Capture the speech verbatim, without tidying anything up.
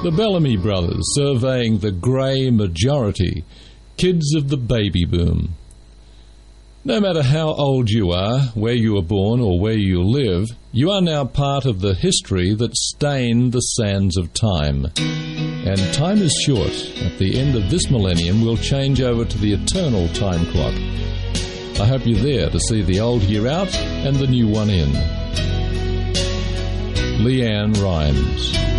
The Bellamy Brothers surveying the grey majority, kids of the baby boom. No matter how old you are, where you were born or where you live, you are now part of the history that stained the sands of time. And time is short. At the end of this millennium, we'll change over to the eternal time clock. I hope you're there to see the old year out and the new one in. Leanne Rimes.